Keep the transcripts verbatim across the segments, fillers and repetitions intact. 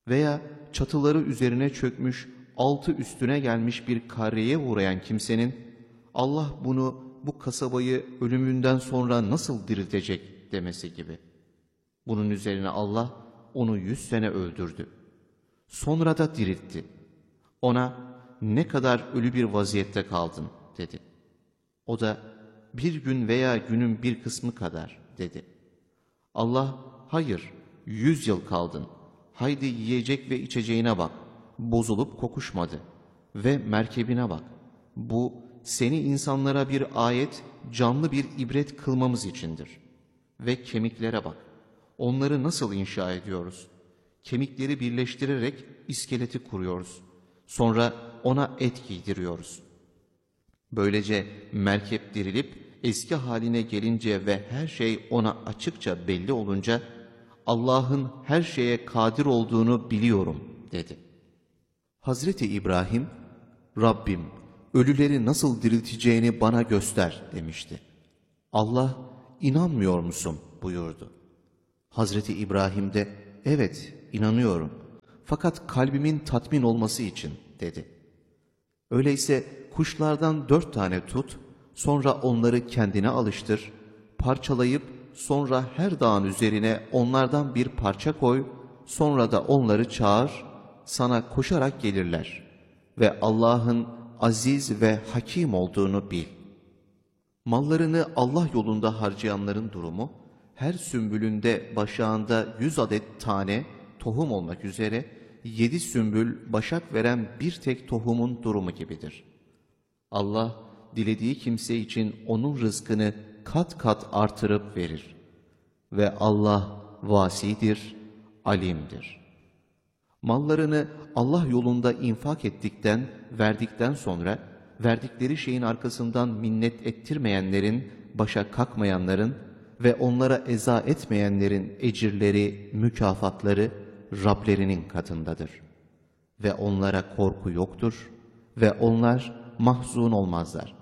Veya çatıları üzerine çökmüş, altı üstüne gelmiş bir kareye uğrayan kimsenin, Allah bunu, bu kasabayı ölümünden sonra nasıl diriltecek demesi gibi. Bunun üzerine Allah onu yüz sene öldürdü. Sonra da diriltti. Ona ne kadar ölü bir vaziyette kaldın dedi. O da bir gün veya günün bir kısmı kadar dedi. Allah hayır yüz yıl kaldın. Haydi yiyecek ve içeceğine bak. Bozulup kokuşmadı. Ve merkebine bak. Bu seni insanlara bir ayet, canlı bir ibret kılmamız içindir. Ve kemiklere bak. Onları nasıl inşa ediyoruz? Kemikleri birleştirerek iskeleti kuruyoruz. Sonra ona et giydiriyoruz. Böylece merkep dirilip eski haline gelince ve her şey ona açıkça belli olunca, Allah'ın her şeye kadir olduğunu biliyorum dedi. Hazreti İbrahim, Rabbim ölüleri nasıl dirilteceğini bana göster demişti. Allah, inanmıyor musun buyurdu. Hazreti İbrahim de, evet inanıyorum fakat kalbimin tatmin olması için dedi. Öyleyse kuşlardan dört tane tut, sonra onları kendine alıştır, parçalayıp sonra her dağın üzerine onlardan bir parça koy, sonra da onları çağır, sana koşarak gelirler ve Allah'ın aziz ve hakim olduğunu bil. Mallarını Allah yolunda harcayanların durumu, her sümbülünde başağında yüz adet tane tohum olmak üzere yedi sümbül başak veren bir tek tohumun durumu gibidir. Allah dilediği kimse için onun rızkını kat kat artırıp verir. Ve Allah vasidir, alimdir. Mallarını Allah yolunda infak ettikten, verdikten sonra, verdikleri şeyin arkasından minnet ettirmeyenlerin, başa kalkmayanların ve onlara eza etmeyenlerin ecirleri, mükafatları Rablerinin katındadır. Ve onlara korku yoktur ve onlar mahzun olmazlar.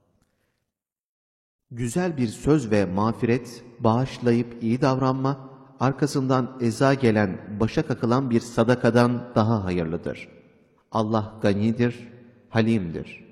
Güzel bir söz ve mağfiret, bağışlayıp iyi davranma, arkasından eza gelen, başa kakılan bir sadakadan daha hayırlıdır. Allah ganidir, halimdir.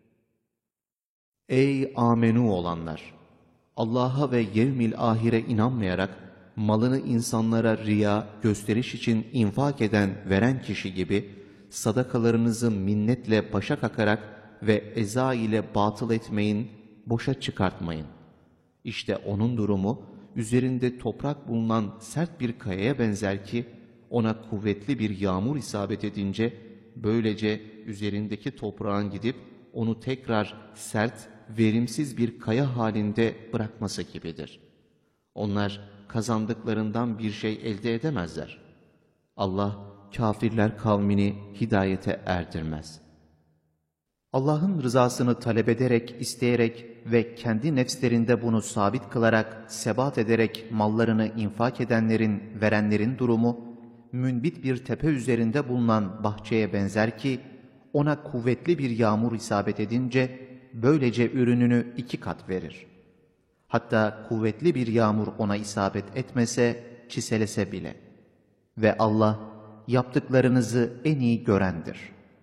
Ey amenu olanlar! Allah'a ve yevmil ahire inanmayarak, malını insanlara riya, gösteriş için infak eden, veren kişi gibi, sadakalarınızı minnetle başa kakarak ve eza ile batıl etmeyin, boşa çıkartmayın. İşte onun durumu, üzerinde toprak bulunan sert bir kayaya benzer ki, ona kuvvetli bir yağmur isabet edince, böylece üzerindeki toprağın gidip, onu tekrar sert, verimsiz bir kaya halinde bırakması gibidir. Onlar kazandıklarından bir şey elde edemezler. Allah, kafirler kavmini hidayete erdirmez. Allah'ın rızasını talep ederek, isteyerek ve kendi nefslerinde bunu sabit kılarak, sebat ederek mallarını infak edenlerin, verenlerin durumu, münbit bir tepe üzerinde bulunan bahçeye benzer ki, ona kuvvetli bir yağmur isabet edince, böylece ürününü iki kat verir. Hatta kuvvetli bir yağmur ona isabet etmese, çiselese bile. Ve Allah, yaptıklarınızı en iyi görendir.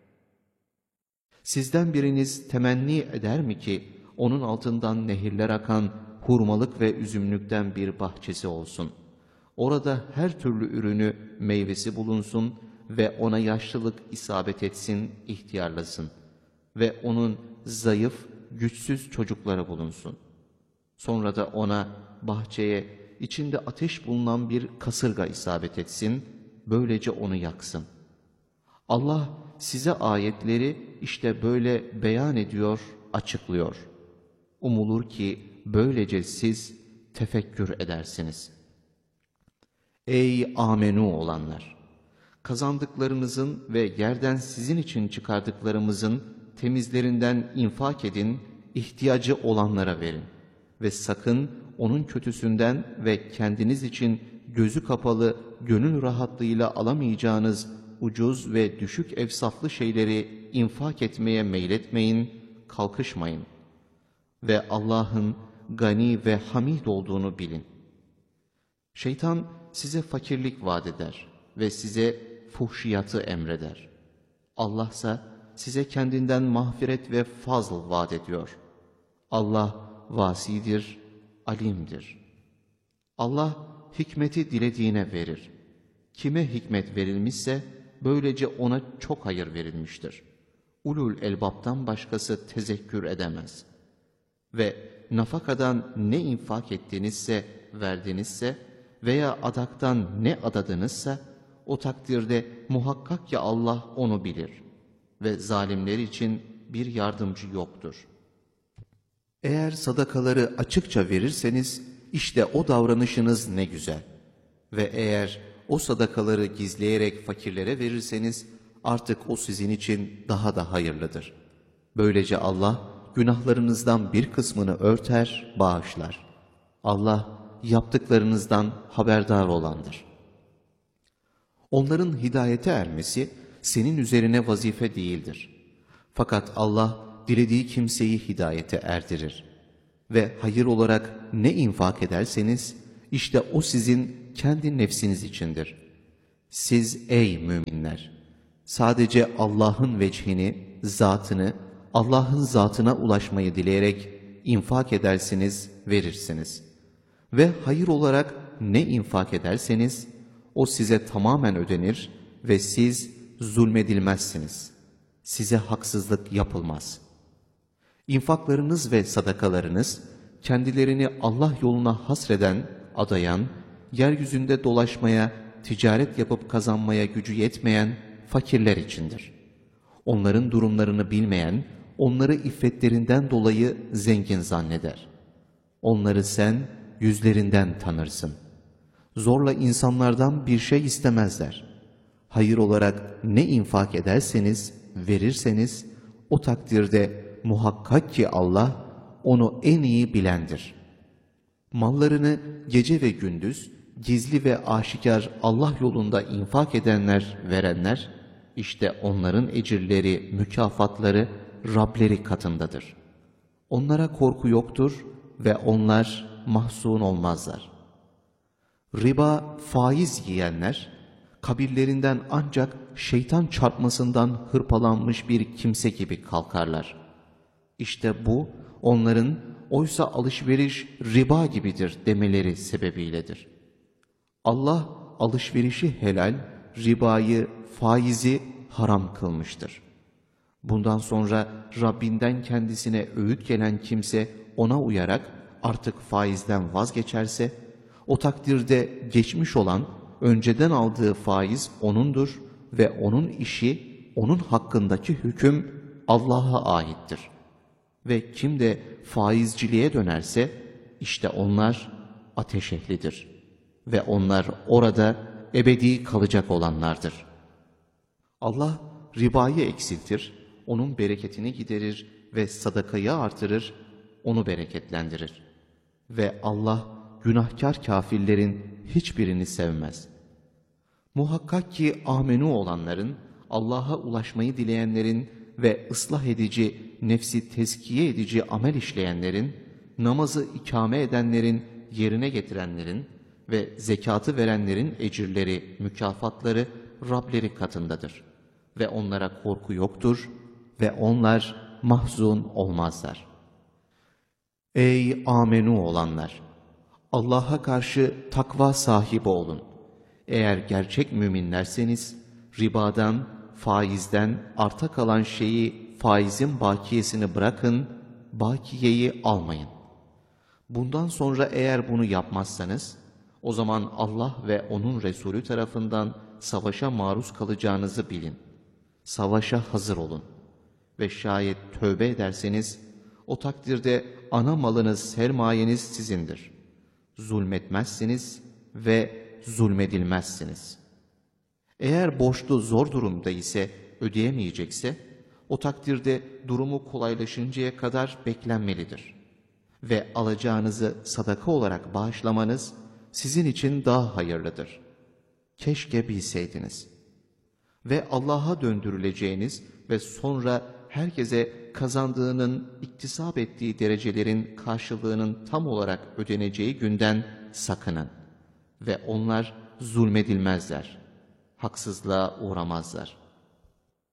Sizden biriniz temenni eder mi ki, onun altından nehirler akan hurmalık ve üzümlükten bir bahçesi olsun. Orada her türlü ürünü, meyvesi bulunsun ve ona yaşlılık isabet etsin, ihtiyarlasın. Ve onun zayıf, güçsüz çocukları bulunsun. Sonra da ona, bahçeye, içinde ateş bulunan bir kasırga isabet etsin, böylece onu yaksın. Allah size ayetleri işte böyle beyan ediyor, açıklıyor. Umulur ki böylece siz tefekkür edersiniz. Ey amenu olanlar! Kazandıklarınızın ve yerden sizin için çıkardıklarımızın temizlerinden infak edin, ihtiyacı olanlara verin. Ve sakın onun kötüsünden ve kendiniz için gözü kapalı, gönül rahatlığıyla alamayacağınız ucuz ve düşük efsaflı şeyleri infak etmeye meyletmeyin, kalkışmayın. Ve Allah'ın gani ve hamid olduğunu bilin. Şeytan size fakirlik vaat eder ve size fuhşiyatı emreder. Allah ise size kendinden mağfiret ve fazl vaat ediyor. Allah vasidir, alimdir. Allah hikmeti dilediğine verir. Kime hikmet verilmişse böylece ona çok hayır verilmiştir. Ulul elbaptan başkası tezekkür edemez. Ve nafakadan ne infak ettiğinizse, verdinizse veya adaktan ne adadınızsa o takdirde muhakkak ki Allah onu bilir ve zalimler için bir yardımcı yoktur. Eğer sadakaları açıkça verirseniz işte o davranışınız ne güzel. Ve eğer o sadakaları gizleyerek fakirlere verirseniz artık o sizin için daha da hayırlıdır. Böylece Allah günahlarınızdan bir kısmını örter, bağışlar. Allah yaptıklarınızdan haberdar olandır. Onların hidayete ermesi senin üzerine vazife değildir. Fakat Allah dilediği kimseyi hidayete erdirir. Ve hayır olarak ne infak ederseniz işte o sizin kendi nefsiniz içindir. Siz ey müminler! Sadece Allah'ın vecihini, zatını, Allah'ın zatına ulaşmayı dileyerek infak edersiniz, verirsiniz. Ve hayır olarak ne infak ederseniz o size tamamen ödenir ve siz zulmedilmezsiniz. Size haksızlık yapılmaz. İnfaklarınız ve sadakalarınız kendilerini Allah yoluna hasreden, adayan, yeryüzünde dolaşmaya, ticaret yapıp kazanmaya gücü yetmeyen fakirler içindir. Onların durumlarını bilmeyen, onları iffetlerinden dolayı zengin zanneder. Onları sen yüzlerinden tanırsın. Zorla insanlardan bir şey istemezler. Hayır olarak ne infak ederseniz, verirseniz, o takdirde muhakkak ki Allah onu en iyi bilendir. Mallarını gece ve gündüz, gizli ve aşikar Allah yolunda infak edenler, verenler, işte onların ecirleri, mükafatları Rableri katındadır. Onlara korku yoktur ve onlar mahzun olmazlar. Riba, faiz yiyenler, kabirlerinden ancak şeytan çarpmasından hırpalanmış bir kimse gibi kalkarlar. İşte bu, onların oysa alışveriş riba gibidir demeleri sebebiyledir. Allah alışverişi helal, ribayı, faizi haram kılmıştır. Bundan sonra Rabbinden kendisine öğüt gelen kimse ona uyarak artık faizden vazgeçerse, o takdirde geçmiş olan önceden aldığı faiz O'nundur ve O'nun işi, O'nun hakkındaki hüküm Allah'a aittir. Ve kim de faizciliğe dönerse işte onlar ateş ehlidir ve onlar orada ebedi kalacak olanlardır. Allah ribayı eksiltir, onun bereketini giderir ve sadakayı artırır, onu bereketlendirir. Ve Allah günahkar kafirlerin hiçbirini sevmez. Muhakkak ki amenu olanların, Allah'a ulaşmayı dileyenlerin ve ıslah edici, nefsi tezkiye edici amel işleyenlerin, namazı ikame edenlerin, yerine getirenlerin ve zekatı verenlerin ecirleri, mükafatları Rableri katındadır. Ve onlara korku yoktur ve onlar mahzun olmazlar. Ey amenu olanlar! Allah'a karşı takva sahibi olun. Eğer gerçek müminlerseniz, ribadan, faizden arta kalan şeyi, faizin bakiyesini bırakın, bakiyeyi almayın. Bundan sonra eğer bunu yapmazsanız, o zaman Allah ve onun Resulü tarafından savaşa maruz kalacağınızı bilin. Savaşa hazır olun. Ve şayet tövbe ederseniz, o takdirde ana malınız, sermayeniz sizindir. Zulmetmezsiniz ve zulmedilmezsiniz. Eğer borçlu zor durumda ise, ödeyemeyecekse, o takdirde durumu kolaylaşıncaya kadar beklenmelidir. Ve alacağınızı sadaka olarak bağışlamanız sizin için daha hayırlıdır. Keşke bilseydiniz. Ve Allah'a döndürüleceğiniz ve sonra herkese kazandığının, iktisap ettiği derecelerin karşılığının tam olarak ödeneceği günden sakının. Ve onlar zulmedilmezler. haksızlığa uğramazlar.